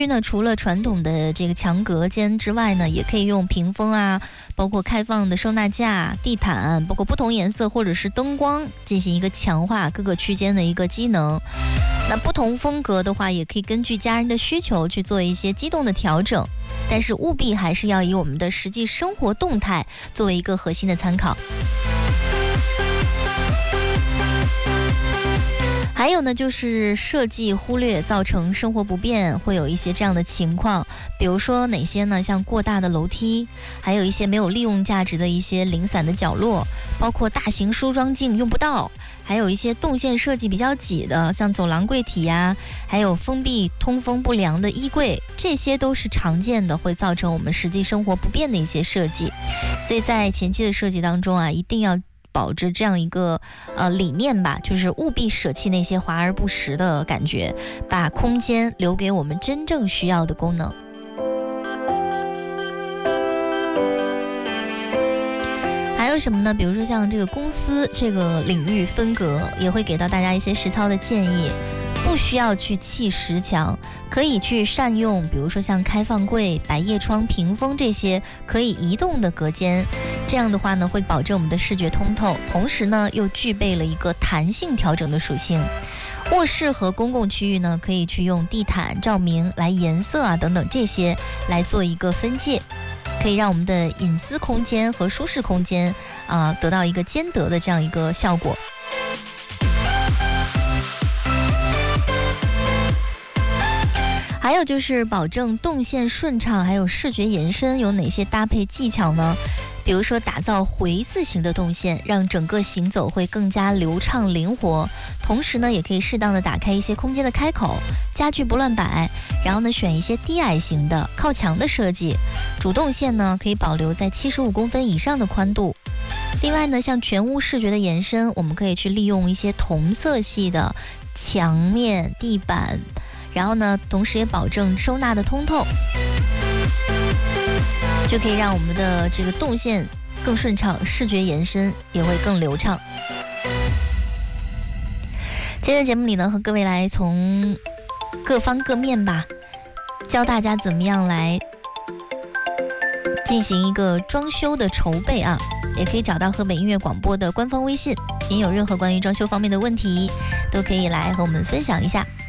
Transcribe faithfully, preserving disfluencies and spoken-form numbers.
呢，除了传统的这个墙隔间之外呢，也可以用屏风啊，包括开放的收纳架、地毯，包括不同颜色或者是灯光进行一个强化各个区间的一个机能。那不同风格的话，也可以根据家人的需求去做一些机动的调整，但是务必还是要以我们的实际生活动态作为一个核心的参考。还有呢，就是设计忽略造成生活不便，会有一些这样的情况，比如说哪些呢？像过大的楼梯，还有一些没有利用价值的一些零散的角落，包括大型梳妆镜用不到，还有一些动线设计比较挤的，像走廊柜体呀，还有封闭通风不良的衣柜，这些都是常见的会造成我们实际生活不便的一些设计。所以在前期的设计当中啊，一定要保持这样一个呃理念吧，就是务必舍弃那些华而不实的感觉，把空间留给我们真正需要的功能。还有什么呢？比如说像这个公司这个领域分隔，也会给到大家一些实操的建议。不需要去砌实墙，可以去善用，比如说像开放柜、百叶窗、屏风这些可以移动的隔间。这样的话呢，会保证我们的视觉通透，同时呢又具备了一个弹性调整的属性。卧室和公共区域呢，可以去用地毯、照明来颜色啊等等这些来做一个分界，可以让我们的隐私空间和舒适空间啊、呃、得到一个兼得的这样一个效果。还有就是保证动线顺畅，还有视觉延伸有哪些搭配技巧呢？比如说打造回字形的动线，让整个行走会更加流畅灵活，同时呢也可以适当的打开一些空间的开口，家具不乱摆，然后呢选一些低矮型的靠墙的设计，主动线呢可以保留在七十五公分以上的宽度。另外呢，像全屋视觉的延伸，我们可以去利用一些同色系的墙面、地板，然后呢同时也保证收纳的通透，就可以让我们的这个动线更顺畅，视觉延伸也会更流畅。今天的节目里呢，和各位来从各方各面吧，教大家怎么样来进行一个装修的筹备啊，也可以找到河北音乐广播的官方微信，您有任何关于装修方面的问题，都可以来和我们分享一下。